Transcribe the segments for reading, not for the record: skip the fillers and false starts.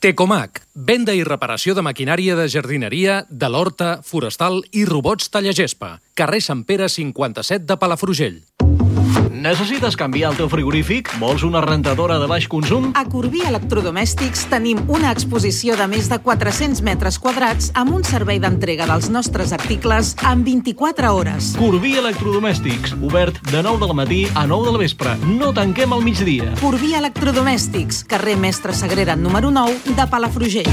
Tecomac, venda i reparació de maquinària de jardineria, de l'horta, forestal i robots tallagespa. Carrer Sant Pere 57 de Palafrugell. Necessites canviar el teu frigorífic? Vols una rentadora de baix consum? A Corbí Electrodomèstics tenim una exposició de més de 400 metres quadrats amb un servei d'entrega dels nostres articles en 24 hores. Corbí Electrodomèstics, obert de 9 del matí a 9 del vespre. No tanquem al migdia. Corbí Electrodomèstics, carrer Mestre Sagrera número 9 de Palafrugell.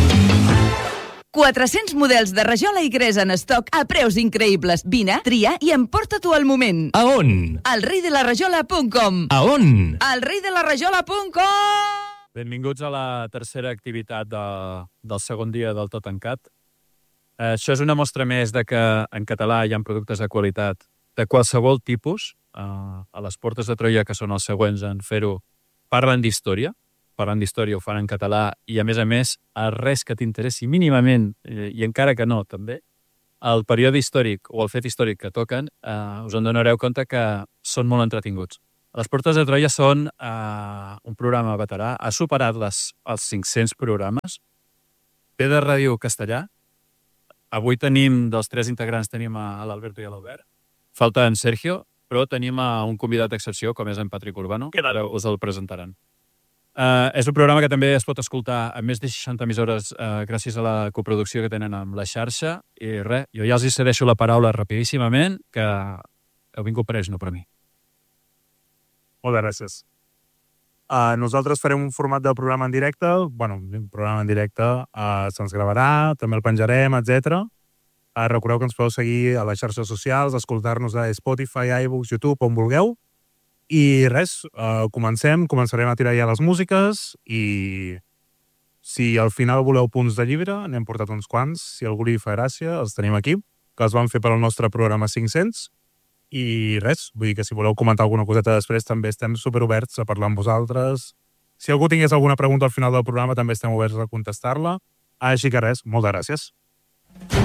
400 models de rajola i gres en estoc a preus increïbles. Vine, tria i emporta-t'ho al moment. A on? ElreidelaRajola.com. A on? ElreidelaRajola.com. Benvinguts a la tercera activitat del segon dia del Tot Tancat. Això és una mostra més de que en català hi ha productes de qualitat de qualsevol tipus. A les portes de Troia, que són els següents en fer-ho, parlen d'història, ho fan en català i, a més, a res que t'interessi mínimament, i encara que no, també, el període històric o el fet històric que toquen, us en donareu compte que són molt entretinguts. Les Portes de Troia són un programa veterà, ha superat els 500 programes, ve de Ràdio Castellà. Avui tenim, dels 3 integrants, tenim a l'Alberto i a l'Albert. Falta en Sergio, però tenim un convidat d'excepció, com és en Patrick Urbano, que ara us el presentaran. És un programa que també es pot escoltar a més de 60 emissores gràcies a la coproducció que tenen amb la xarxa. I res, jo ja els hi cedeixo la paraula rapidíssimament, que heu vingut per ells, no per mi. Moltes gràcies. Nosaltres farem un format del programa en directe. Un programa en directe se'ns gravarà, també el penjarem, etc. Recordeu que ens podeu seguir a les xarxes socials, escoltar-nos a Spotify, iVoox, YouTube, on vulgueu. I res, començarem a tirar ja les músiques i si al final voleu punts de llibre, n'hem portat uns quants, si algú li fa gràcia, els tenim aquí, que els vam fer per al nostre programa 500 i res, vull dir que si voleu comentar alguna coseta després també estem superoberts a parlar amb vosaltres. Si algú tingués alguna pregunta al final del programa també estem oberts a contestar-la. Així que res, moltes gràcies.